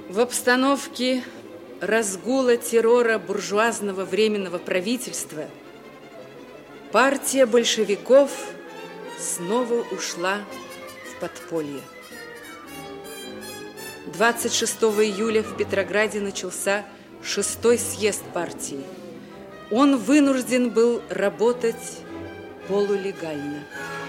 В обстановке разгула террора буржуазного временного правительства партия большевиков снова ушла в подполье. 26 июля в Петрограде начался 6-й съезд партии. Он вынужден был работать полулегально.